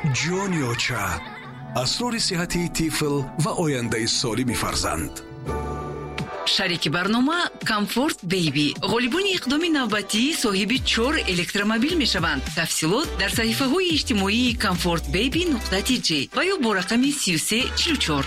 جونیوچا، اسرار صحتی طفل و آینده سالم فرزند. شریک برنامه کامفورت بیبی غالبون اقدامی نوبتی صاحب 4 الکترومبیل می شوند. تفصیلات در صحیفه های اجتماعی comfortbaby.tg و یا با رقم 3344.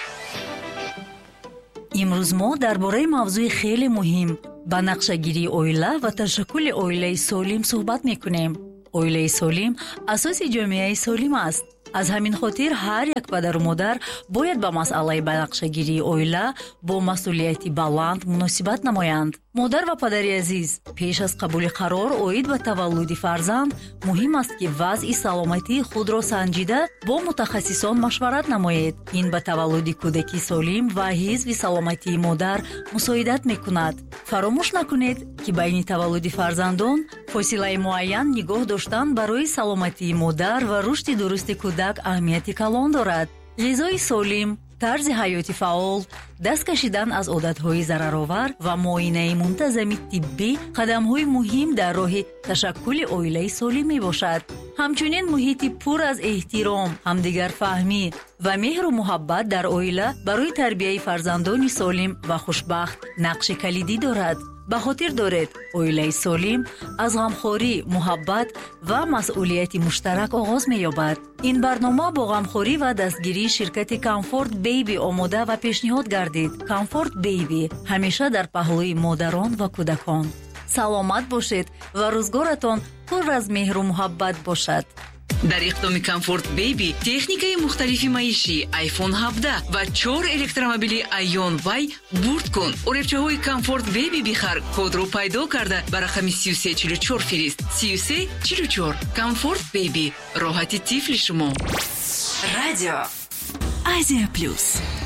امروز ما درباره موضوع خیلی مهم با نقشه‌گیری اویله و تشکل اویله سالم صحبت می‌کنیم. اویله سالم اساس جامعه سالم است. از همین خاطر هر یک پدر و مادر باید با مسئله نقشه‌گیری اویله با مسئولیت بلند مناسبت نمایند. مادر و پدری عزیز، پیش از قبول قرار اوید به تولد فرزند مهم است که وضع سلامتی خود را سنجیده با متخصصان مشورت نمایید. این به تولد کودکی سالم و حفظ سلامتی مادر مساعدت میکند. فراموش نکنید که بین تولد فرزندان فاصله معین نگاه داشتن برای سلامتی مادر و رشد درست کودک اهمیت کلان دارد. غذای سالم، طرز حیاتی فعال، دست کشیدن از عادت‌های ضررآور و معاینه منتظم طبی قدم‌های مهم در راه تشکل عائله سالم میباشد. همچنین محیط پر از احترام، همدیگر فهمی و مهر و محبت در عائله برای تربیت فرزندان سالم و خوشبخت نقش کلیدی دارد. به خاطر دارید عائله سالم از غمخوری، محبت و مسئولیت مشترک آغاز می‌یابد. این برنامه با غمخوری و دستگیری شرکت کامفورت بیبی آماده و پیشنهاد گردید. کامفورت بیبی همیشه در پهلوی مادران و کودکان. سلامت باشید و روزگارتان پر از مهر و محبت باشد. در اقدام کامفورت بیبی تکنیکای مختلفی معیشی آیفون 17 و 4 الکترومبیل ایون وای برد کن. عربچه های کامفورت بیبی بخر، کد رو پیدا کرده بر رقم 3344 فرست. 3344 کامفورت بیبی، راحتی طفل شما. رادیو آسیا پلوس.